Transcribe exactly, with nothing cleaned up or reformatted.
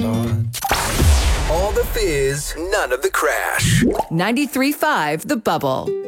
All the fizz, none of the crash. ninety-three point five The Bubble.